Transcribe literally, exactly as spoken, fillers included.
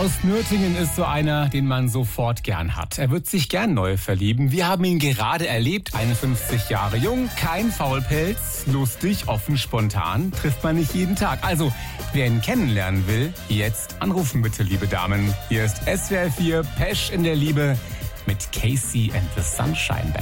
Aus Nürtingen ist so einer, den man sofort gern hat. Er wird sich gern neu verlieben. Wir haben ihn gerade erlebt, einundfünfzig Jahre jung, kein Faulpelz, lustig, offen, spontan, trifft man nicht jeden Tag. Also, wer ihn kennenlernen will, jetzt anrufen bitte, liebe Damen. Hier ist S W R vier Pesch in der Liebe mit Casey and the Sunshine Band.